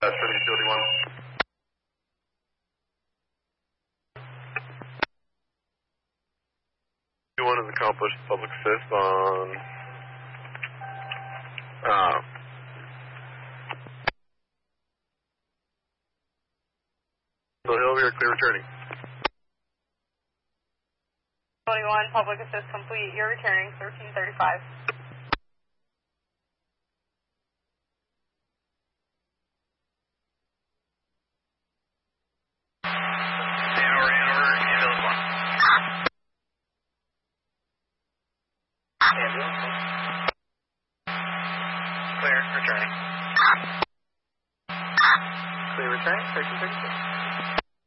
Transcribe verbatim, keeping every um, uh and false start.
That's for utility one. One has accomplished public assist on uh, the hill. We are clear returning. twenty-one, public assist complete. You're returning, thirteen thirty-five. Clear, returning. Clear, returning, thirteen thirty-six.